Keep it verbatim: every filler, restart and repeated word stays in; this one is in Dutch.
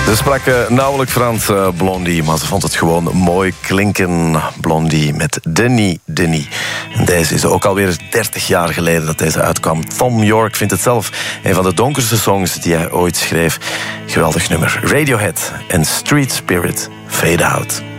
Ze sprak uh, nauwelijks Frans, uh, Blondie, maar ze vond het gewoon mooi klinken. Blondie met Denis Denis. En deze is ook alweer dertig jaar geleden dat deze uitkwam. Thom Yorke vindt het zelf een van de donkerste songs die hij ooit schreef. Geweldig nummer. Radiohead en Street Spirit, Fade Out.